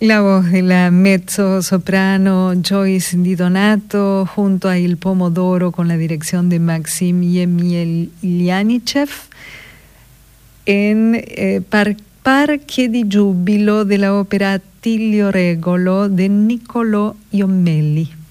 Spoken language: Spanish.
La voz de la mezzo-soprano Joyce Di Donato junto a Il Pomodoro con la dirección de Maxim Jelianichev en Parche di Giubilo de la ópera Tiglio Regolo de Niccolò Jommelli.